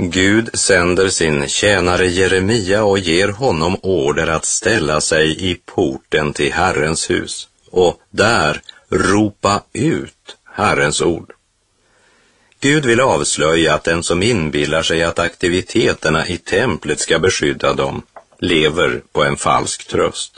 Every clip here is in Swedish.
Gud sänder sin tjänare Jeremia och ger honom order att ställa sig i porten till Herrens hus och där ropa ut Herrens ord. Gud vill avslöja att den som inbillar sig att aktiviteterna i templet ska beskydda dem lever på en falsk tröst.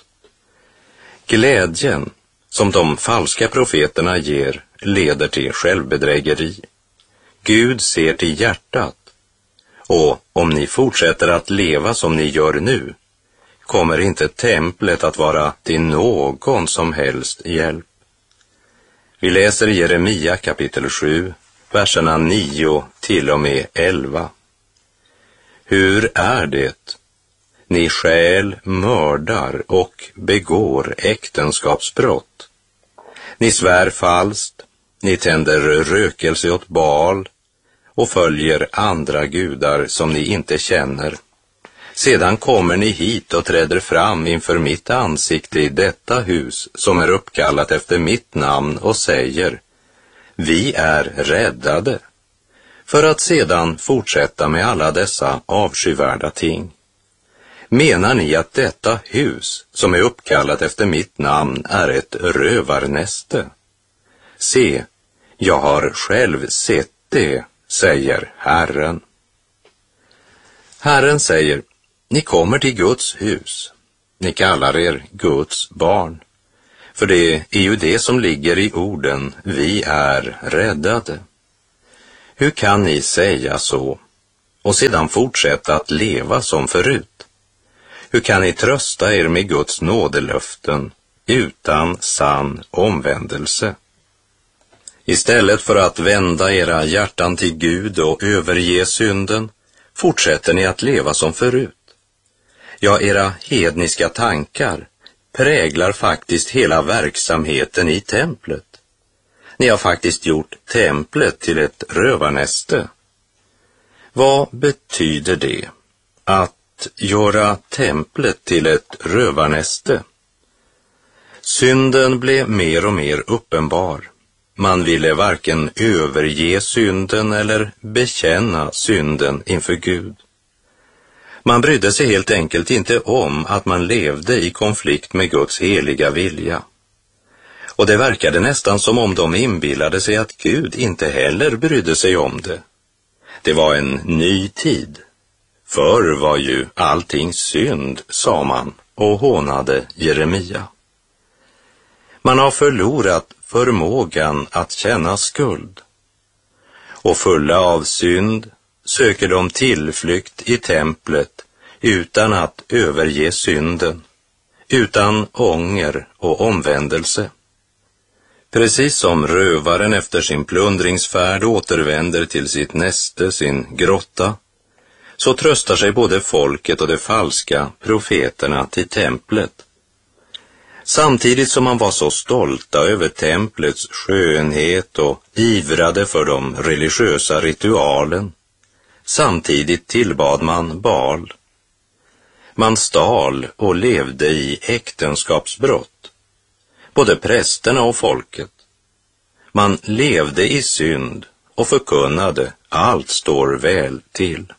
Glädjen som de falska profeterna ger leder till självbedrägeri. Gud ser till hjärtat, och om ni fortsätter att leva som ni gör nu kommer inte templet att vara till någon som helst hjälp. Vi läser Jeremia kapitel 7, verserna 9 till och med 11. Hur är det? Ni stjäl, mördar och begår äktenskapsbrott. Ni svär falskt, ni tänder rökelse åt Baal och följer andra gudar som ni inte känner. Sedan kommer ni hit och träder fram inför mitt ansikte i detta hus som är uppkallat efter mitt namn och säger: vi är räddade, för att sedan fortsätta med alla dessa avskyvärda ting. Menar ni att detta hus som är uppkallat efter mitt namn är ett rövarnäste? Se, jag har själv sett det, säger Herren. Herren säger: ni kommer till Guds hus. Ni kallar er Guds barn. För det är ju det som ligger i orden, vi är räddade. Hur kan ni säga så och sedan fortsätta att leva som förut? Hur kan ni trösta er med Guds nådelöften utan sann omvändelse? Istället för att vända era hjärtan till Gud och överge synden, fortsätter ni att leva som förut. Ja, era hedniska tankar präglar faktiskt hela verksamheten i templet. Ni har faktiskt gjort templet till ett rövarnäste. Vad betyder det att göra templet till ett rövarnäste? Synden blev mer och mer uppenbar. Man ville varken överge synden eller bekänna synden inför Gud. Man brydde sig helt enkelt inte om att man levde i konflikt med Guds heliga vilja. Och det verkade nästan som om de inbillade sig att Gud inte heller brydde sig om det. Det var en ny tid. Förr var ju allting synd, sa man och hånade Jeremia. Man har förlorat förmågan att känna skuld. Och fulla av synd söker de tillflykt i templet utan att överge synden, utan ånger och omvändelse. Precis som rövaren efter sin plundringsfärd återvänder till sitt näste, sin grotta, så tröstar sig både folket och de falska profeterna till templet. Samtidigt som man var så stolta över templets skönhet och ivrade för de religiösa ritualen, samtidigt tillbad man Baal. Man stal och levde i äktenskapsbrott, både prästerna och folket. Man levde i synd och förkunnade: allt står väl till.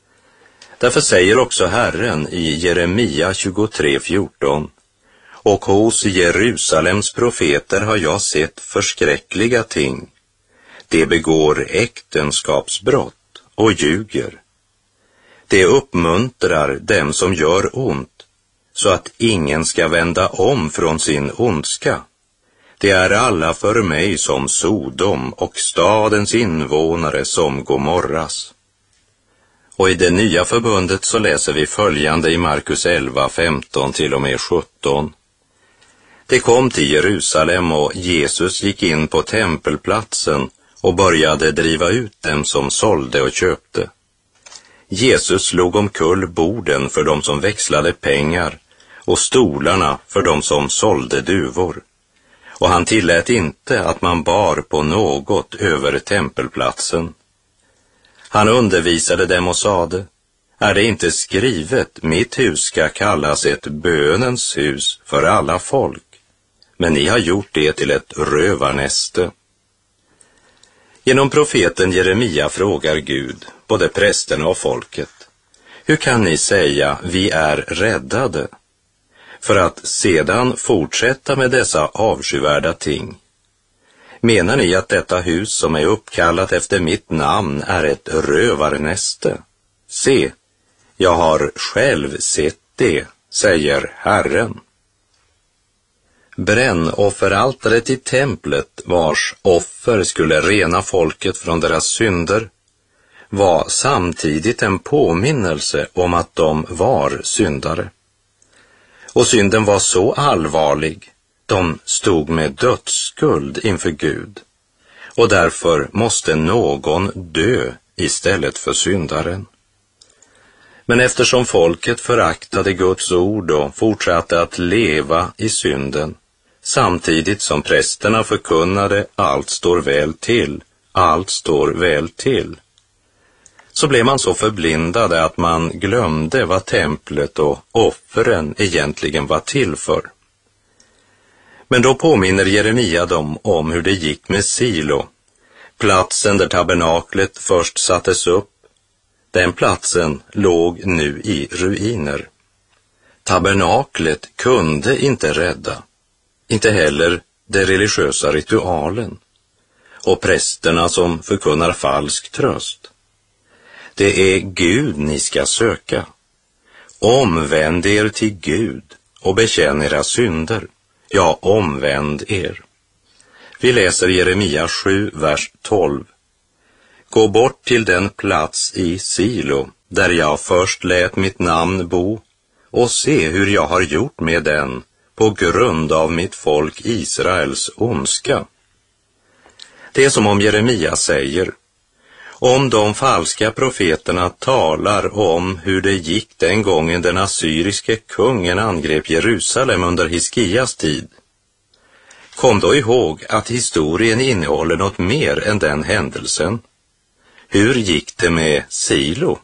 Därför säger också Herren i Jeremia 23:14: och hos Jerusalems profeter har jag sett förskräckliga ting. De begår äktenskapsbrott och ljuger. Det uppmuntrar dem som gör ont, så att ingen ska vända om från sin ondska. Det är alla för mig som Sodom och stadens invånare som Gomorras. Och i det nya förbundet så läser vi följande i Markus 11:15 till och med 17. Det kom till Jerusalem och Jesus gick in på tempelplatsen och började driva ut dem som sålde och köpte. Jesus slog omkull borden för dem som växlade pengar och stolarna för dem som sålde duvor. Och han tillät inte att man bar på något över tempelplatsen. Han undervisade dem och sade: är det inte skrivet, mitt hus ska kallas ett bönens hus för alla folk? Men ni har gjort det till ett rövarnäste. Genom profeten Jeremia frågar Gud både prästerna och folket: hur kan ni säga vi är räddade? För att sedan fortsätta med dessa avskyvärda ting. Menar ni att detta hus som är uppkallat efter mitt namn är ett rövarnäste? Se, jag har själv sett det, säger Herren. Brännofferaltaret i templet, vars offer skulle rena folket från deras synder, var samtidigt en påminnelse om att de var syndare. Och synden var så allvarlig, de stod med dödsskuld inför Gud, och därför måste någon dö istället för syndaren. Men eftersom folket föraktade Guds ord och fortsatte att leva i synden, samtidigt som prästerna förkunnade allt står väl till, allt står väl till, så blev man så förblindade att man glömde vad templet och offren egentligen var till för. Men då påminner Jeremia dem om hur det gick med Silo, platsen där tabernaklet först sattes upp. Den platsen låg nu i ruiner. Tabernaklet kunde inte rädda, inte heller den religiösa ritualen och prästerna som förkunnar falsk tröst. Det är Gud ni ska söka. Omvänd er till Gud och bekänn era synder. Ja, omvänd er. Vi läser Jeremia 7, vers 12. Gå bort till den plats i Silo där jag först lät mitt namn bo och se hur jag har gjort med den på grund av mitt folk Israels ondska. Det är som om Jeremia säger: om de falska profeterna talar om hur det gick den gången den assyriske kungen angrep Jerusalem under Hiskias tid, kom då ihåg att historien innehåller något mer än den händelsen. Hur gick det med Silo?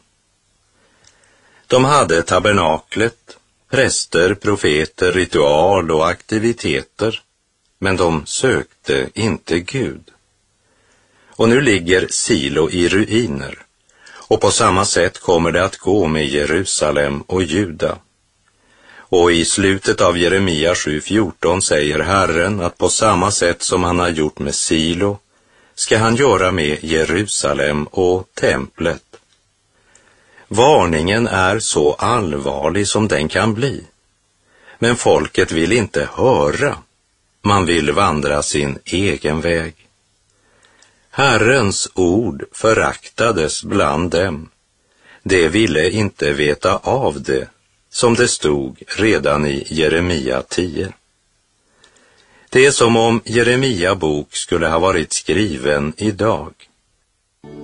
De hade tabernaklet, präster, profeter, ritual och aktiviteter, men de sökte inte Gud. Och nu ligger Silo i ruiner, och på samma sätt kommer det att gå med Jerusalem och Juda. Och i slutet av Jeremia 7:14 säger Herren att på samma sätt som han har gjort med Silo ska han göra med Jerusalem och templet. Varningen är så allvarlig som den kan bli. Men folket vill inte höra. Man vill vandra sin egen väg. Herrens ord föraktades bland dem. De ville inte veta av det, som det stod redan i Jeremia 10. Det är som om Jeremia bok skulle ha varit skriven idag.